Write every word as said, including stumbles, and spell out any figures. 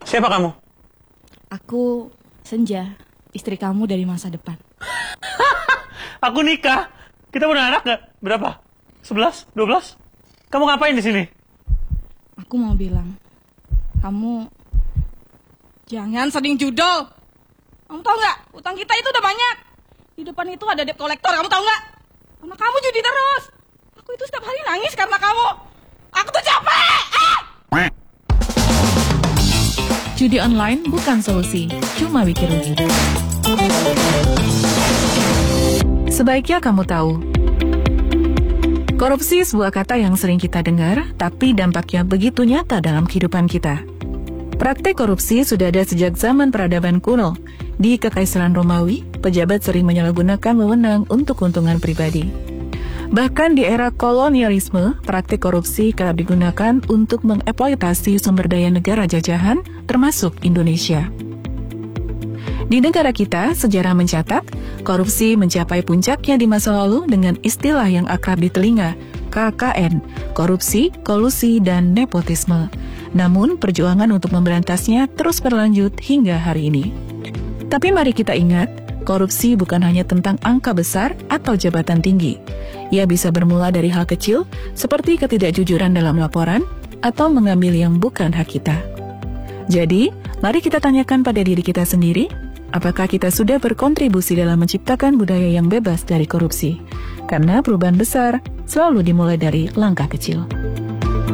Siapa kamu? Aku Senja, istri kamu dari masa depan. Aku nikah. Kita punya anak gak? Berapa? sebelas? dua belas? Kamu ngapain di sini? Aku mau bilang, kamu jangan sering judol. Kamu tahu nggak? Utang kita itu udah banyak. Di depan itu ada debt collector. Kamu tahu nggak? Karena kamu judi terus. Aku itu setiap hari nangis karena kamu. Aku tuh capek. Ah! Judi online bukan solusi, cuma bikin rugi. Sebaiknya kamu tahu, korupsi sebuah kata yang sering kita dengar, tapi dampaknya begitu nyata dalam kehidupan kita. Praktek korupsi sudah ada sejak zaman peradaban kuno. Di Kekaisaran Romawi, pejabat sering menyalahgunakan wewenang untuk keuntungan pribadi. Bahkan di era kolonialisme, praktik korupsi kerap digunakan untuk mengeksploitasi sumber daya negara jajahan, termasuk Indonesia. Di negara kita, sejarah mencatat, korupsi mencapai puncaknya di masa lalu dengan istilah yang akrab di telinga, K K N, korupsi, kolusi, dan nepotisme. Namun, perjuangan untuk memberantasnya terus berlanjut hingga hari ini. Tapi mari kita ingat, korupsi bukan hanya tentang angka besar atau jabatan tinggi. Ia bisa bermula dari hal kecil, seperti ketidakjujuran dalam laporan, atau mengambil yang bukan hak kita. Jadi, mari kita tanyakan pada diri kita sendiri, apakah kita sudah berkontribusi dalam menciptakan budaya yang bebas dari korupsi? Karena perubahan besar selalu dimulai dari langkah kecil.